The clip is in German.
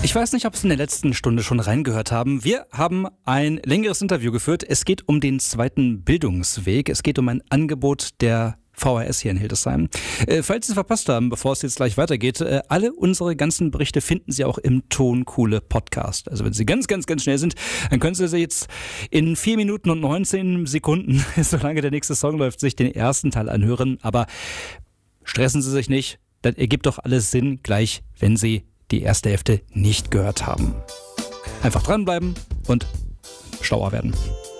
Ich weiß nicht, ob Sie in der letzten Stunde schon reingehört haben. Wir haben ein längeres Interview geführt. Es geht um den zweiten Bildungsweg. Es geht um ein Angebot der VHS hier in Hildesheim. Falls Sie es verpasst haben, bevor es jetzt gleich weitergeht, alle unsere ganzen Berichte finden Sie auch im Tonkuhle Podcast. Also wenn Sie ganz schnell sind, dann können Sie jetzt in 4 Minuten und 19 Sekunden, solange der nächste Song läuft, sich den ersten Teil anhören. Aber stressen Sie sich nicht. Das ergibt doch alles Sinn, gleich wenn Sie die erste Hälfte nicht gehört haben. Einfach dranbleiben und schlauer werden.